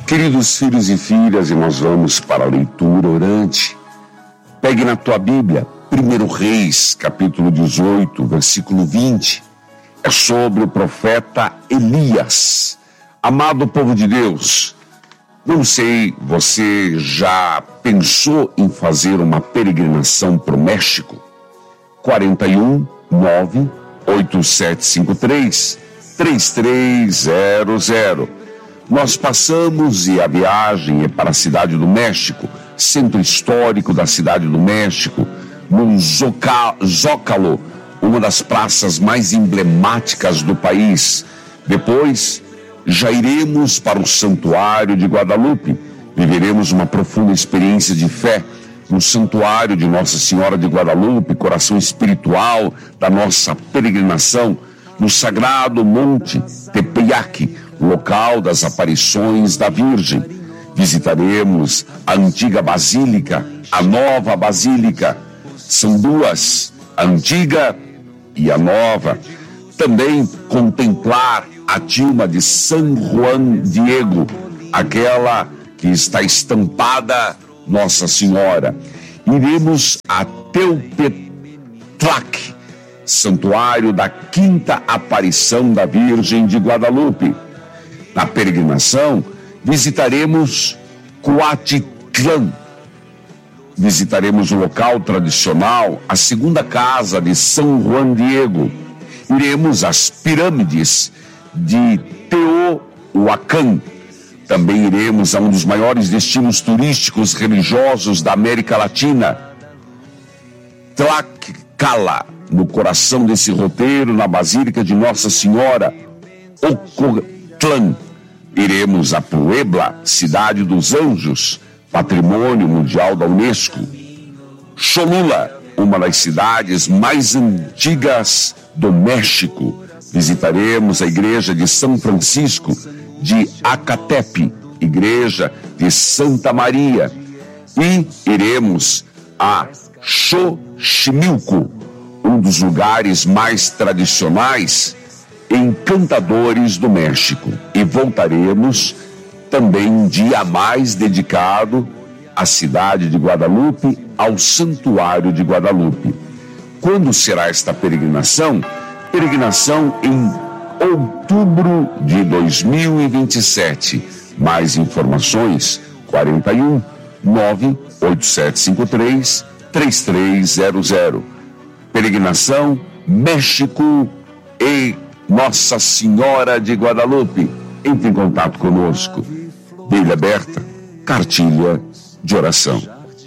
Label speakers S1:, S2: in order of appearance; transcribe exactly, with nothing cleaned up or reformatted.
S1: Queridos filhos e filhas, e nós vamos para a leitura orante. Pegue na tua Bíblia, primeiro Reis, capítulo dezoito, versículo vinte. É sobre o profeta Elias. Amado povo de Deus, não sei, você já pensou em fazer uma peregrinação para o México? quarenta e um, nove, oito sete cinco três, três três zero zero. Nós passamos e a viagem é para a cidade do México, centro histórico da cidade do México, no Zócalo, uma das praças mais emblemáticas do país. Depois, já iremos para o Santuário de Guadalupe, viveremos uma profunda experiência de fé no Santuário de Nossa Senhora de Guadalupe, coração espiritual da nossa peregrinação, no sagrado Monte Tepeyac, local das aparições da Virgem. Visitaremos a antiga basílica, a nova basílica. São duas, a antiga e a nova. Também contemplar a tilma de São Juan Diego, aquela que está estampada Nossa Senhora. Iremos a Teotetlac, santuário da quinta aparição da Virgem de Guadalupe. Na peregrinação, visitaremos Coatitlán. Visitaremos o local tradicional, a segunda casa de São Juan Diego. Iremos às pirâmides de Teotihuacán. Também iremos a um dos maiores destinos turísticos religiosos da América Latina, Tlaxcala, no coração desse roteiro, na Basílica de Nossa Senhora, Ocotlán. Iremos a Puebla, cidade dos anjos, patrimônio mundial da Unesco. Cholula, uma das cidades mais antigas do México. Visitaremos a igreja de São Francisco de Acatepec, igreja de Santa Maria. E iremos a Xochimilco, um dos lugares mais tradicionais encantadores do México. E voltaremos também um dia a mais dedicado à cidade de Guadalupe, ao Santuário de Guadalupe. Quando será esta peregrinação? Peregrinação em outubro de dois mil e vinte e sete. Mais informações, quarenta e um, nove oito sete cinco três, três três zero zero. Peregrinação México e Nossa Senhora de Guadalupe. Entre em contato conosco. Bíblia aberta, cartilha de oração.